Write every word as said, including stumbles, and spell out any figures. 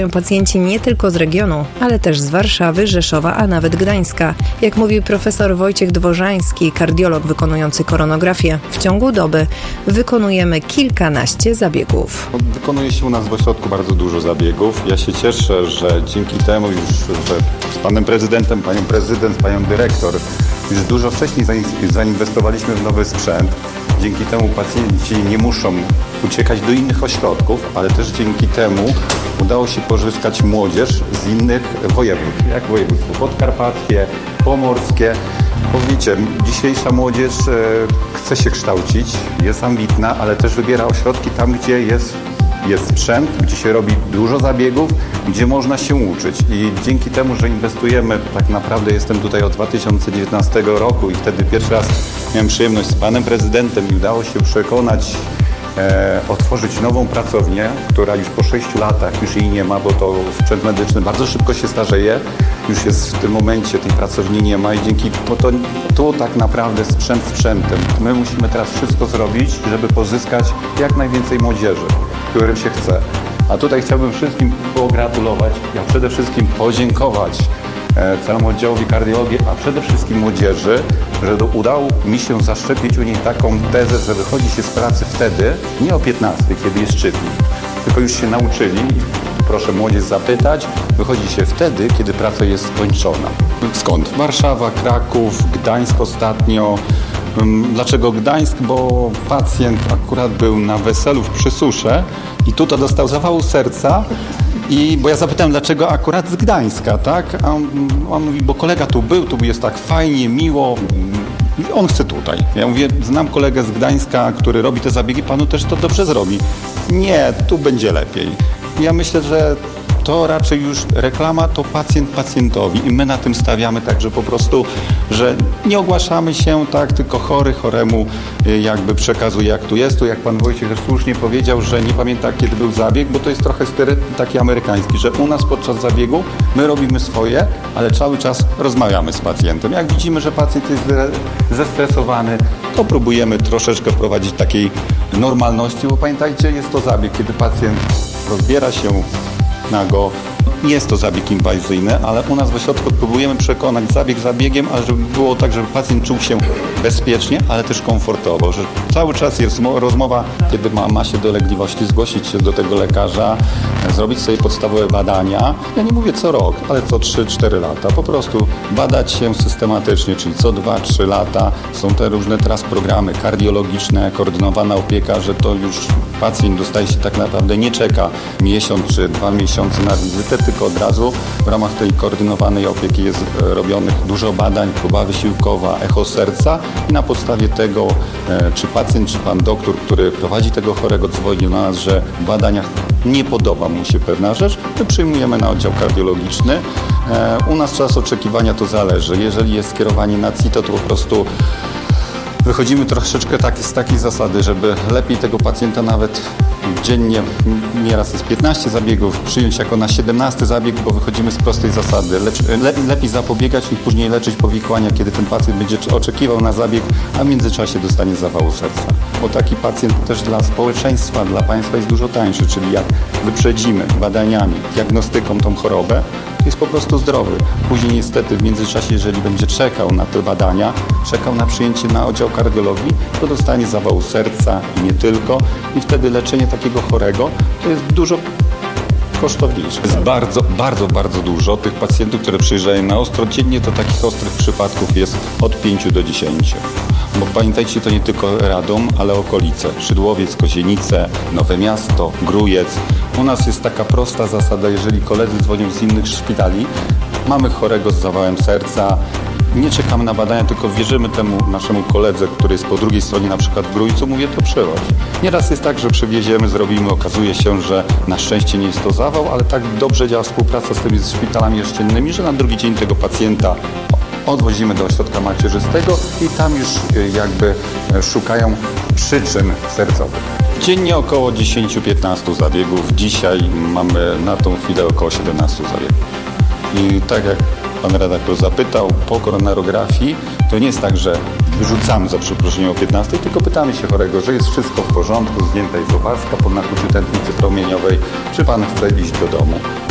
przyjeżdżają pacjenci nie tylko z regionu, ale też z Warszawy, Rzeszowa, a nawet Gdańska. Jak mówi profesor Wojciech Dworzański, kardiolog wykonujący koronografię, w ciągu doby wykonujemy kilkanaście zabiegów. Wykonuje się u nas w ośrodku bardzo dużo zabiegów. Ja się cieszę, że dzięki temu już że z panem prezydentem, panią prezydent, panią dyrektor już dużo wcześniej zainwestowaliśmy w nowy sprzęt. Dzięki temu pacjenci nie muszą uciekać do innych ośrodków, ale też dzięki temu udało się pozyskać młodzież z innych województw, jak województwo podkarpackie, pomorskie. Bo wiecie, dzisiejsza młodzież e, chce się kształcić, jest ambitna, ale też wybiera ośrodki tam, gdzie jest, jest sprzęt, gdzie się robi dużo zabiegów, gdzie można się uczyć. I dzięki temu, że inwestujemy, tak naprawdę jestem tutaj od dwa tysiące dziewiętnastego roku i wtedy pierwszy raz miałem przyjemność z panem prezydentem i udało się przekonać, E, otworzyć nową pracownię, która już po sześciu latach już jej nie ma, bo to sprzęt medyczny bardzo szybko się starzeje. Już jest w tym momencie tej pracowni nie ma i dzięki bo to tu tak naprawdę sprzęt sprzętem. My musimy teraz wszystko zrobić, żeby pozyskać jak najwięcej młodzieży, którym się chce. A tutaj chciałbym wszystkim pogratulować, a przede wszystkim podziękować całemu oddziałowi kardiologii, a przede wszystkim młodzieży, że udało mi się zaszczepić u niej taką tezę, że wychodzi się z pracy wtedy, nie o piętnastej, kiedy jest szczytnik, tylko już się nauczyli. Proszę młodzież zapytać, wychodzi się wtedy, kiedy praca jest skończona. Skąd? Warszawa, Kraków, Gdańsk ostatnio. Dlaczego Gdańsk? Bo pacjent akurat był na weselu w Przysusze i tutaj dostał zawału serca. I bo ja zapytałem, dlaczego akurat z Gdańska, tak? A on, on mówi, bo kolega tu był, tu jest tak fajnie, miło, on chce tutaj. Ja mówię, znam kolegę z Gdańska, który robi te zabiegi, panu też to dobrze zrobi. Nie, tu będzie lepiej. Ja myślę, że to raczej już reklama to pacjent pacjentowi i my na tym stawiamy tak, że po prostu, że nie ogłaszamy się tak, tylko chory choremu jakby przekazuje jak tu jest. Tu jak pan Wojciech też słusznie powiedział, że nie pamięta kiedy był zabieg, bo to jest trochę stereotyp taki amerykański, że u nas podczas zabiegu my robimy swoje, ale cały czas rozmawiamy z pacjentem. Jak widzimy, że pacjent jest zestresowany, to próbujemy troszeczkę wprowadzić takiej normalności, bo pamiętajcie, jest to zabieg, kiedy pacjent rozbiera się nago. Nie jest to zabieg inwazyjny, ale u nas w ośrodku próbujemy przekonać zabieg zabiegiem, ale żeby było tak, żeby pacjent czuł się bezpiecznie, ale też komfortowo, że cały czas jest rozmowa, kiedy ma, ma się dolegliwości, zgłosić się do tego lekarza, zrobić sobie podstawowe badania. Ja nie mówię co rok, ale co trzy cztery lata. Po prostu badać się systematycznie, czyli co dwa trzy lata. Są te różne teraz programy kardiologiczne, koordynowana opieka, że to już pacjent dostaje się tak naprawdę, nie czeka miesiąc czy dwa miesiące na wizytę, tylko od razu w ramach tej koordynowanej opieki jest robionych dużo badań, próba wysiłkowa, echo serca i na podstawie tego, czy pacjent, czy pan doktor, który prowadzi tego chorego, dzwoni do nas, że w badaniach nie podoba mu się pewna rzecz, my przyjmujemy na oddział kardiologiczny. U nas czas oczekiwania to zależy. Jeżeli jest skierowanie na C I T O, to po prostu wychodzimy troszeczkę tak, z takiej zasady, żeby lepiej tego pacjenta nawet dziennie, nieraz jest piętnaście zabiegów, przyjąć jako na siedemnasty zabieg, bo wychodzimy z prostej zasady. Lecz, le, lepiej zapobiegać i później leczyć powikłania, kiedy ten pacjent będzie oczekiwał na zabieg, a w międzyczasie dostanie zawału serca. Bo taki pacjent też dla społeczeństwa, dla państwa jest dużo tańszy, czyli jak wyprzedzimy badaniami, diagnostyką tą chorobę, jest po prostu zdrowy. Później niestety w międzyczasie, jeżeli będzie czekał na te badania, czekał na przyjęcie na oddział kardiologii, to dostanie zawału serca i nie tylko. I wtedy leczenie takiego chorego to jest dużo kosztowniejsze. Jest bardzo, bardzo, bardzo dużo tych pacjentów, które przyjeżdżają na ostro. Dziennie to takich ostrych przypadków jest od pięciu do dziesięciu. Bo pamiętajcie, to nie tylko Radom, ale okolice. Szydłowiec, Kozienice, Nowe Miasto, Grójec. U nas jest taka prosta zasada, jeżeli koledzy dzwonią z innych szpitali, mamy chorego z zawałem serca, nie czekamy na badania, tylko wierzymy temu naszemu koledze, który jest po drugiej stronie, na przykład w Grójcu, mówię, to przychodź. Nieraz jest tak, że przywieziemy, zrobimy, okazuje się, że na szczęście nie jest to zawał, ale tak dobrze działa współpraca z tymi szpitalami jeszczennymi, że na drugi dzień tego pacjenta odwozimy do ośrodka macierzystego i tam już jakby szukają przyczyn sercowych. Dziennie około dziesięć do piętnastu zabiegów. Dzisiaj mamy na tą chwilę około siedemnastu zabiegów. I tak jak pan redaktor zapytał, po koronarografii to nie jest tak, że wyrzucamy za przeproszeniem o piętnastej, tylko pytamy się chorego, że jest wszystko w porządku, zdjęta jest opaska po nakłuciu tętnicy promieniowej, czy pan chce iść do domu.